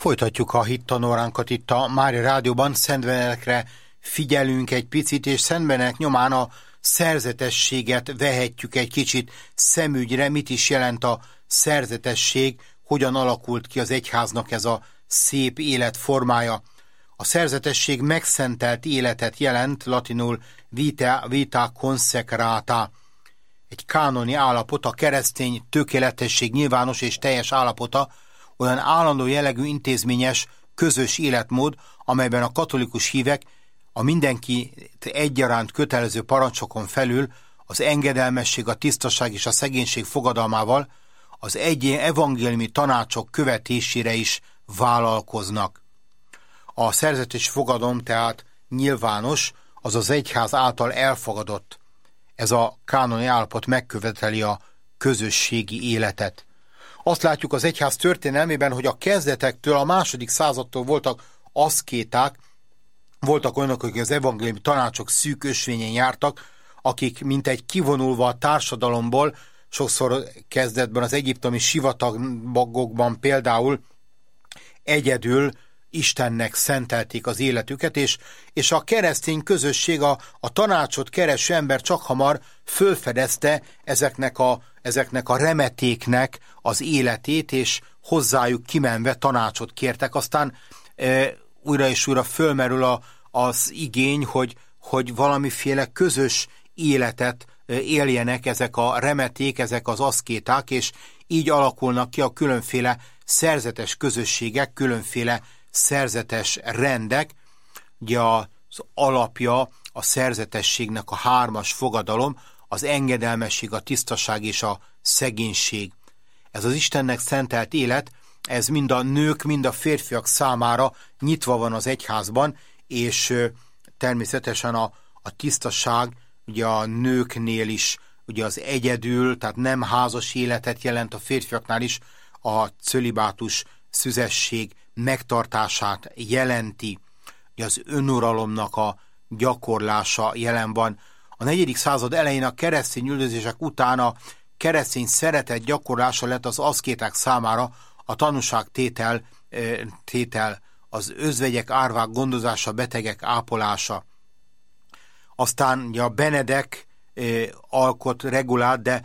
Folytatjuk a hittanóránkat itt a Mária Rádióban. Szent Benedekre figyelünk egy picit, és Szent Benedek nyomán a szerzetességet vehetjük egy kicsit szemügyre. Mit is jelent a szerzetesség, hogyan alakult ki az egyháznak ez a szép életformája. A szerzetesség megszentelt életet jelent, latinul vita consecrata. Egy kánoni állapot, a keresztény tökéletesség nyilvános és teljes állapota, olyan állandó jellegű intézményes, közös életmód, amelyben a katolikus hívek a mindenkit egyaránt kötelező parancsokon felül az engedelmesség, a tisztaság és a szegénység fogadalmával az evangéliumi tanácsok követésére is vállalkoznak. A szerzetes fogadalom tehát nyilvános, az egyház által elfogadott. Ez a kánoni állapot megköveteli a közösségi életet. Azt látjuk az egyház történelmében, hogy a kezdetektől, a második századtól voltak aszkéták, voltak olyanok, akik az evangéliumi tanácsok szűk ösvényen jártak, akik mintegy kivonulva a társadalomból, sokszor kezdetben az egyiptomi sivatagokban például egyedül Istennek szentelték az életüket, és a keresztény közösség, a tanácsot kereső ember csak hamar fölfedezte ezeknek a remetéknek az életét, és hozzájuk kimenve tanácsot kértek. Aztán újra és újra fölmerül az igény, hogy valamiféle közös életet éljenek ezek a remeték, ezek az aszkéták, és így alakulnak ki a különféle szerzetes közösségek, különféle szerzetes rendek. Ugye az alapja a szerzetességnek a 3-as fogadalom, az engedelmesség, a tisztaság és a szegénység. Ez az Istennek szentelt élet, ez mind a nők, mind a férfiak számára nyitva van az egyházban, és természetesen a tisztaság ugye a nőknél is, ugye az egyedül, tehát nem házas életet jelent, a férfiaknál is a cölibátus, szüzesség megtartását jelenti. Ugye az önuralomnak a gyakorlása jelen van. A 4. század elején a keresztény üldözések után a keresztény szeretet gyakorlása lett az aszkéták számára a tanúságtétel, az özvegyek, árvák gondozása, betegek ápolása. Aztán ugye a Benedek alkot regulát, de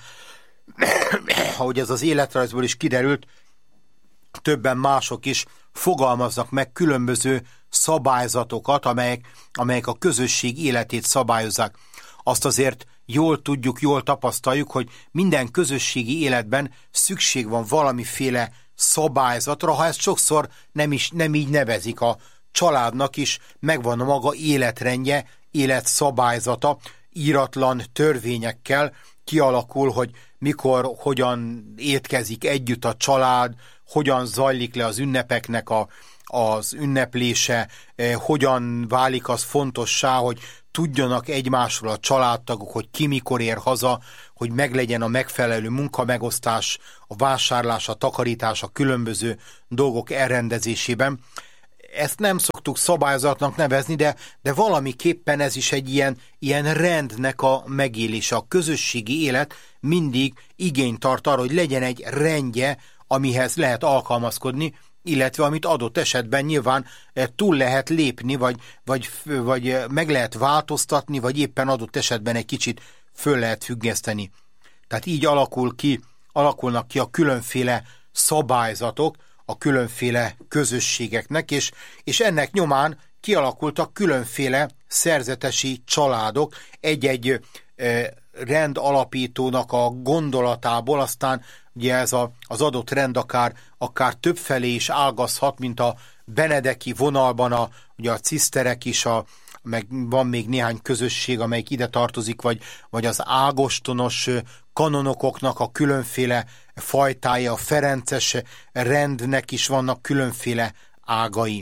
ahogy ez az életrajzból is kiderült, többen mások is fogalmaznak meg különböző szabályzatokat, amelyek a közösség életét szabályozzák. Azt azért jól tudjuk, jól tapasztaljuk, hogy minden közösségi életben szükség van valamiféle szabályzatra, ha ezt sokszor nem így nevezik. A családnak is megvan a maga életrendje, életszabályzata, íratlan törvényekkel kialakul, hogy mikor, hogyan étkezik együtt a család, hogyan zajlik le az ünnepeknek az ünneplése, hogyan válik az fontossá, hogy tudjanak egymásról a családtagok, hogy ki mikor ér haza, hogy meglegyen a megfelelő munkamegosztás, a vásárlás, a takarítás, a különböző dolgok elrendezésében. Ezt nem szoktuk szabályzatnak nevezni, de valamiképpen ez is egy ilyen rendnek a megélése. A közösségi élet mindig igényt tart arra, hogy legyen egy rendje, amihez lehet alkalmazkodni, illetve amit adott esetben nyilván túl lehet lépni, vagy meg lehet változtatni, vagy éppen adott esetben egy kicsit föl lehet függeszteni. Tehát így alakulnak ki a különféle szabályzatok a különféle közösségeknek, és ennek nyomán kialakultak különféle szerzetesi családok, egy-egy rend alapítónak a gondolatából, aztán ugye ez az adott rend akár többfelé is ágazhat, mint a benedeki vonalban ugye a ciszterek is, meg van még néhány közösség, amelyik ide tartozik, vagy az ágostonos kanonokoknak a különféle fajtái, a ferences rendnek is vannak különféle ágai.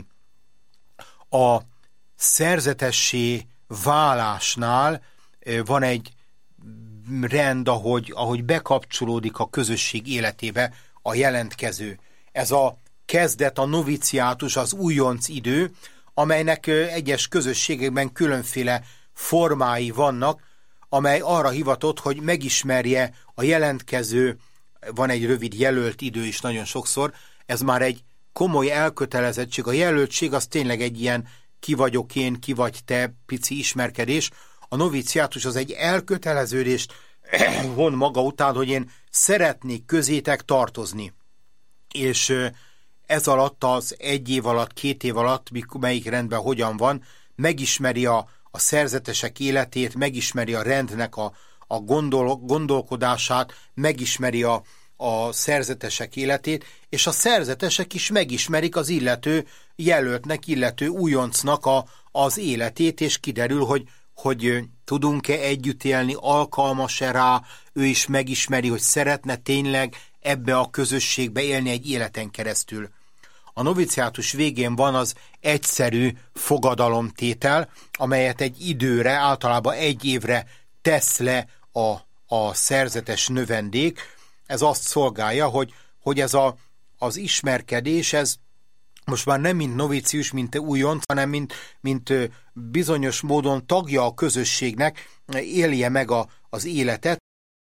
A szerzetessé válásnál van egy rend, ahogy bekapcsolódik a közösség életébe a jelentkező. Ez a kezdet, a noviciátus, az újonc idő, amelynek egyes közösségekben különféle formái vannak, amely arra hivatott, hogy megismerje a jelentkező, van egy rövid jelölt idő is nagyon sokszor, ez már egy komoly elkötelezettség, a jelöltség az tényleg egy ilyen ki vagyok én, ki vagy te pici ismerkedés. A noviciátus az egy elköteleződést von maga után, hogy én szeretnék közétek tartozni. És ez alatt az 1 év alatt, 2 év alatt, melyik rendben hogyan van, megismeri a szerzetesek életét, megismeri a rendnek a gondolkodását, megismeri a szerzetesek életét, és a szerzetesek is megismerik az illető jelöltnek, illető újoncnak az életét, és kiderül, hogy tudunk-e együtt élni, alkalmas-e rá, ő is megismeri, hogy szeretne tényleg ebbe a közösségbe élni egy életen keresztül. A noviciátus végén van az egyszerű fogadalomtétel, amelyet egy időre, általában 1 évre tesz le a szerzetes növendék. Ez azt szolgálja, hogy ez az ismerkedés, ez most már nem mint novicius, mint újonc, hanem mint bizonyos módon tagja a közösségnek, élje meg az életet,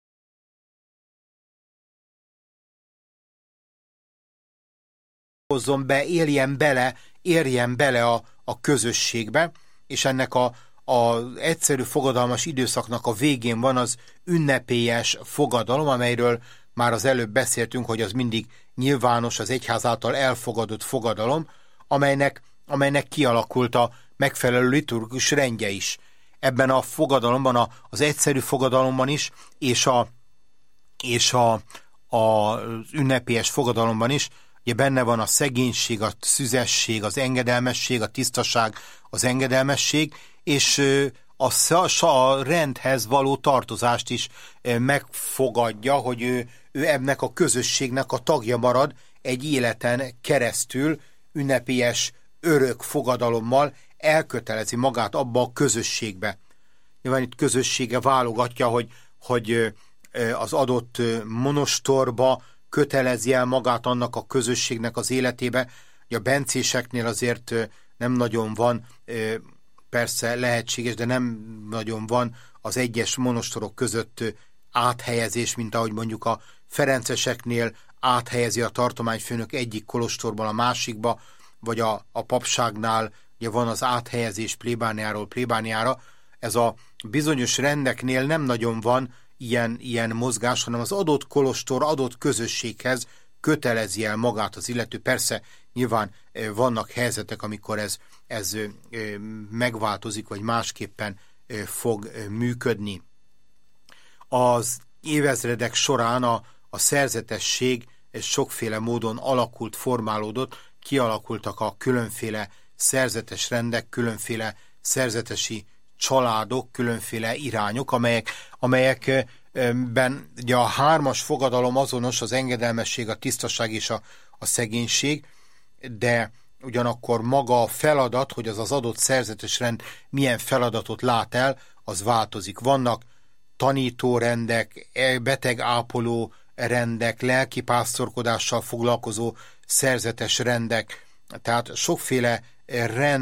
hozzon be, érjen bele a közösségbe, és ennek az egyszerű fogadalmas időszaknak a végén van az ünnepélyes fogadalom, amelyről már az előbb beszéltünk, hogy az mindig nyilvános, az egyház által elfogadott fogadalom, amelynek kialakult a megfelelő liturgikus rendje is. Ebben a fogadalomban, az egyszerű fogadalomban is, és az ünnepélyes fogadalomban is, ugye benne van a szegénység, a szüzesség, az engedelmesség, a tisztaság, az engedelmesség, és a rendhez való tartozást is megfogadja, hogy ő ennek a közösségnek a tagja marad egy életen keresztül, ünnepélyes örök fogadalommal elkötelezi magát abba a közösségbe. Nyilván itt közössége válogatja, hogy az adott monostorba kötelezi el magát annak a közösségnek az életébe. A bencéseknél azért nem nagyon van, persze lehetséges, de nem nagyon van az egyes monostorok között áthelyezés, mint ahogy mondjuk a ferenceseknél áthelyezi a tartományfőnök egyik kolostorban a másikba, vagy a papságnál ugye van az áthelyezés plébániáról plébániára. Ez a bizonyos rendeknél nem nagyon van ilyen mozgás, hanem az adott kolostor, adott közösséghez kötelezi el magát az illető. Persze nyilván vannak helyzetek, amikor ez megváltozik, vagy másképpen fog működni. Az évezredek során a szerzetesség sokféle módon alakult, formálódott, kialakultak a különféle szerzetes rendek, különféle szerzetesi családok, különféle irányok, amelyekben ugye a 3-as fogadalom azonos, az engedelmesség, a tisztaság és a szegénység, de ugyanakkor maga a feladat, hogy az adott szerzetes rend milyen feladatot lát el, az változik. Vannak tanítórendek, betegápoló rendek, lelkipásztorkodással foglalkozó szerzetes rendek, tehát sokféle rend